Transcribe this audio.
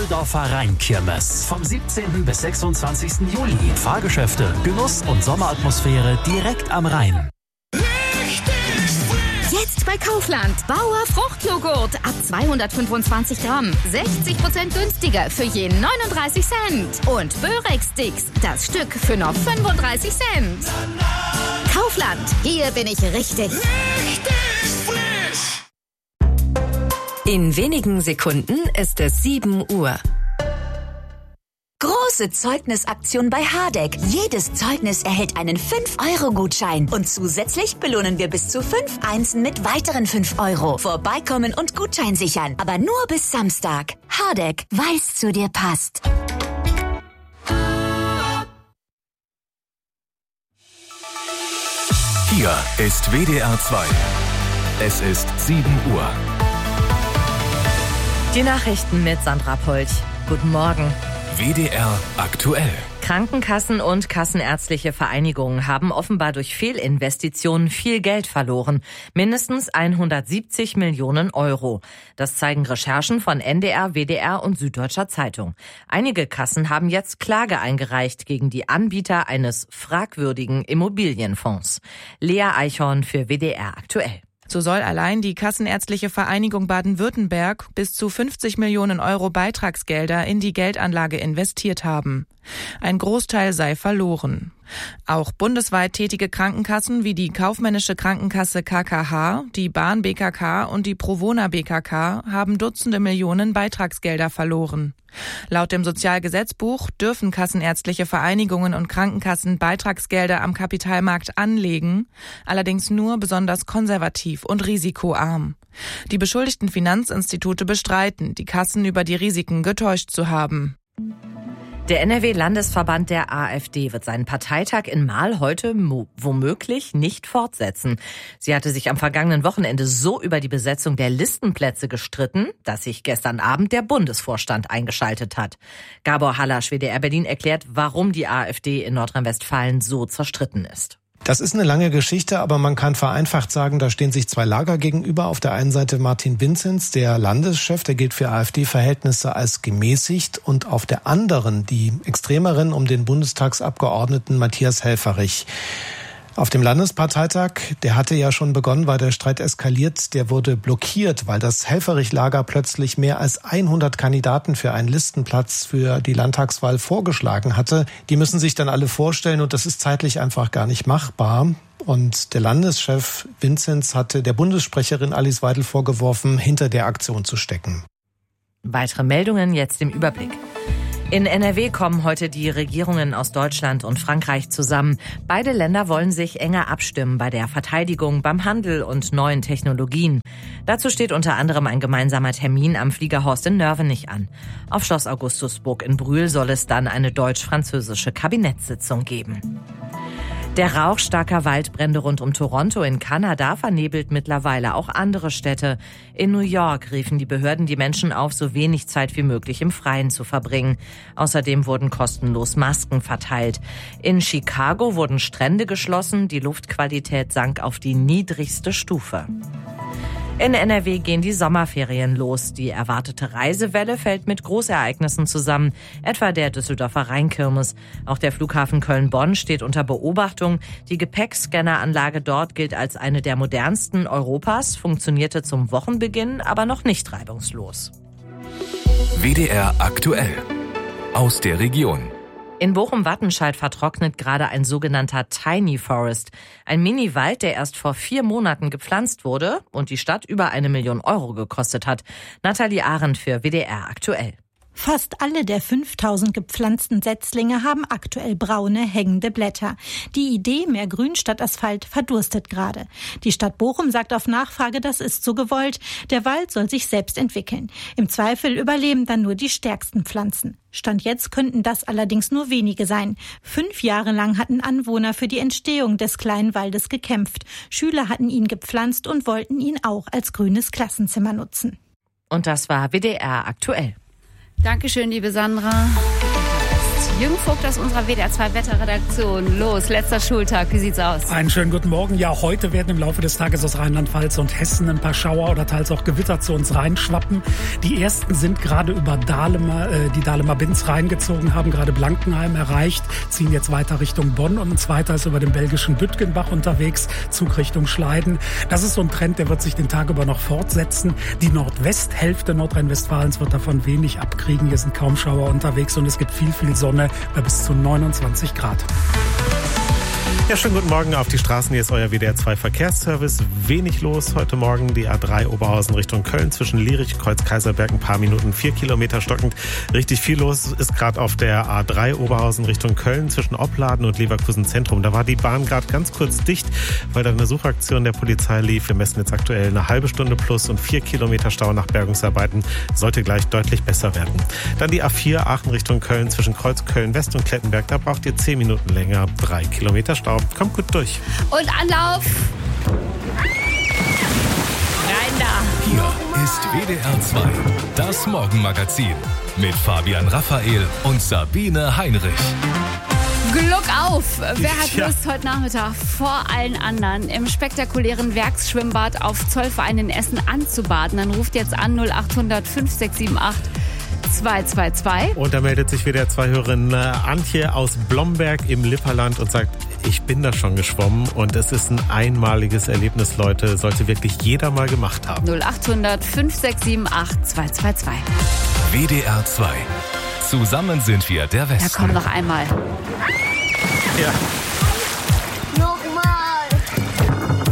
Düsseldorfer Rheinkirmes. Vom 17. bis 26. Juli. Fahrgeschäfte, Genuss und Sommeratmosphäre direkt am Rhein. Jetzt bei Kaufland. Bauer Fruchtjoghurt ab 225 Gramm. 60% günstiger für je 39 Cent. Und Börek-Sticks, das Stück für nur 35 Cent. Kaufland, hier bin ich richtig. In wenigen Sekunden ist es 7 Uhr. Große Zeugnisaktion bei Hardegg. Jedes Zeugnis erhält einen 5-Euro-Gutschein. Und zusätzlich belohnen wir bis zu 5 Einsen mit weiteren 5 Euro. Vorbeikommen und Gutschein sichern. Aber nur bis Samstag. Hardegg, weil's zu dir passt. Hier ist WDR 2. Es ist 7 Uhr. Die Nachrichten mit Sandra Polch. Guten Morgen. WDR aktuell. Krankenkassen und kassenärztliche Vereinigungen haben offenbar durch Fehlinvestitionen viel Geld verloren. Mindestens 170 Millionen Euro. Das zeigen Recherchen von NDR, WDR und Süddeutscher Zeitung. Einige Kassen haben jetzt Klage eingereicht gegen die Anbieter eines fragwürdigen Immobilienfonds. Lea Eichhorn für WDR aktuell. So soll allein die Kassenärztliche Vereinigung Baden-Württemberg bis zu 50 Millionen Euro Beitragsgelder in die Geldanlage investiert haben. Ein Großteil sei verloren. Auch bundesweit tätige Krankenkassen wie die Kaufmännische Krankenkasse KKH, die Bahn BKK und die Provona BKK haben Dutzende Millionen Beitragsgelder verloren. Laut dem Sozialgesetzbuch dürfen kassenärztliche Vereinigungen und Krankenkassen Beitragsgelder am Kapitalmarkt anlegen, allerdings nur besonders konservativ und risikoarm. Die beschuldigten Finanzinstitute bestreiten, die Kassen über die Risiken getäuscht zu haben. Der NRW-Landesverband der AfD wird seinen Parteitag in Marl heute womöglich nicht fortsetzen. Sie hatte sich am vergangenen Wochenende so über die Besetzung der Listenplätze gestritten, dass sich gestern Abend der Bundesvorstand eingeschaltet hat. Gabor Hallasch, WDR Berlin, erklärt, warum die AfD in Nordrhein-Westfalen so zerstritten ist. Das ist eine lange Geschichte, aber man kann vereinfacht sagen, da stehen sich zwei Lager gegenüber. Auf der einen Seite Martin Vinzenz, der Landeschef, der gilt für AfD-Verhältnisse als gemäßigt. Und auf der anderen die extremeren um den Bundestagsabgeordneten Matthias Helfferich. Auf dem Landesparteitag, der hatte ja schon begonnen, war der Streit eskaliert, der wurde blockiert, weil das Helfferich-Lager plötzlich mehr als 100 Kandidaten für einen Listenplatz für die Landtagswahl vorgeschlagen hatte. Die müssen sich dann alle vorstellen und das ist zeitlich einfach gar nicht machbar. Und der Landeschef Vinzenz hatte der Bundessprecherin Alice Weidel vorgeworfen, hinter der Aktion zu stecken. Weitere Meldungen jetzt im Überblick. In NRW kommen heute die Regierungen aus Deutschland und Frankreich zusammen. Beide Länder wollen sich enger abstimmen bei der Verteidigung, beim Handel und neuen Technologien. Dazu steht unter anderem ein gemeinsamer Termin am Fliegerhorst in Nörvenich an. Auf Schloss Augustusburg in Brühl soll es dann eine deutsch-französische Kabinettssitzung geben. Der Rauch starker Waldbrände rund um Toronto in Kanada vernebelt mittlerweile auch andere Städte. In New York riefen die Behörden die Menschen auf, so wenig Zeit wie möglich im Freien zu verbringen. Außerdem wurden kostenlos Masken verteilt. In Chicago wurden Strände geschlossen, die Luftqualität sank auf die niedrigste Stufe. In NRW gehen die Sommerferien los. Die erwartete Reisewelle fällt mit Großereignissen zusammen, etwa der Düsseldorfer Rheinkirmes. Auch der Flughafen Köln-Bonn steht unter Beobachtung. Die Gepäckscanneranlage dort gilt als eine der modernsten Europas, funktionierte zum Wochenbeginn aber noch nicht reibungslos. WDR aktuell. Aus der Region. In Bochum-Wattenscheid vertrocknet gerade ein sogenannter Tiny Forest. Ein Mini-Wald, der erst vor 4 Monaten gepflanzt wurde und die Stadt über 1 Million Euro gekostet hat. Nathalie Arendt für WDR aktuell. Fast alle der 5000 gepflanzten Setzlinge haben aktuell braune, hängende Blätter. Die Idee, mehr Grün statt Asphalt, verdurstet gerade. Die Stadt Bochum sagt auf Nachfrage, das ist so gewollt. Der Wald soll sich selbst entwickeln. Im Zweifel überleben dann nur die stärksten Pflanzen. Stand jetzt könnten das allerdings nur wenige sein. 5 Jahre lang hatten Anwohner für die Entstehung des kleinen Waldes gekämpft. Schüler hatten ihn gepflanzt und wollten ihn auch als grünes Klassenzimmer nutzen. Und das war WDR aktuell. Dankeschön, liebe Sandra. Jürgen Vogt aus unserer WDR 2 Wetterredaktion. Los, letzter Schultag, wie sieht's aus? Einen schönen guten Morgen. Ja, heute werden im Laufe des Tages aus Rheinland-Pfalz und Hessen ein paar Schauer oder teils auch Gewitter zu uns reinschwappen. Die ersten sind gerade über die Dahlemer Binz reingezogen, haben gerade Blankenheim erreicht, ziehen jetzt weiter Richtung Bonn und ein zweiter ist über den belgischen Büttgenbach unterwegs, Zug Richtung Schleiden. Das ist so ein Trend, der wird sich den Tag über noch fortsetzen. Die Nordwesthälfte Nordrhein-Westfalens wird davon wenig abkriegen. Hier sind kaum Schauer unterwegs und es gibt viel Sonne bei bis zu 29 Grad. Ja, schönen guten Morgen auf die Straßen. Hier ist euer WDR 2 Verkehrsservice. Wenig los heute Morgen. Die A3 Oberhausen Richtung Köln zwischen Lierich, Kreuz Kaiserberg ein paar Minuten, 4 Kilometer stockend. Richtig viel los ist gerade auf der A3 Oberhausen Richtung Köln zwischen Opladen und Leverkusen Zentrum. Da war die Bahn gerade ganz kurz dicht, weil da eine Suchaktion der Polizei lief. Wir messen jetzt aktuell eine halbe Stunde plus und 4 Kilometer Stau nach Bergungsarbeiten. Sollte gleich deutlich besser werden. Dann die A4 Aachen Richtung Köln zwischen Kreuz Köln West und Klettenberg. Da braucht ihr 10 Minuten länger. 3 Kilometer Stau. Kommt gut durch. Und Anlauf. Rein da. Hier ist WDR 2, das Morgenmagazin mit Fabian Raphael und Sabine Heinrich. Glück auf! Wer hat Lust, heute Nachmittag vor allen anderen im spektakulären Werksschwimmbad auf Zollverein in Essen anzubaden? Dann ruft jetzt an 0800 5678 222. Und da meldet sich wieder Hörerin Antje aus Blomberg im Lipperland und sagt, ich bin da schon geschwommen und es ist ein einmaliges Erlebnis, Leute. Sollte wirklich jeder mal gemacht haben. 0800 5678 222. WDR 2. Zusammen sind wir der Westen. Ja, komm noch einmal. Ja.